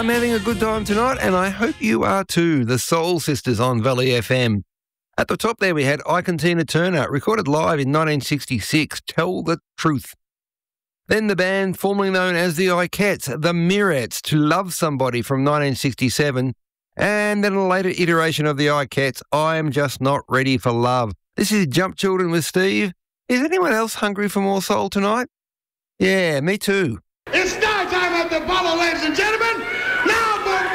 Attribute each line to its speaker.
Speaker 1: I'm having a good time tonight, and I hope you are too. The Soul Sisters on Valley FM. At the top there we had Ike and Tina Turner, recorded live in 1966, Tell the Truth. Then the band formerly known as the Ikettes, the Mirettes, To Love Somebody from 1967. And then a later iteration of the Ikettes, I Am Just Not Ready for Love. This is Jump Children with Steve. Is anyone else hungry for more soul tonight? Yeah, me too.
Speaker 2: It's night time at the bottle, ladies and gentlemen.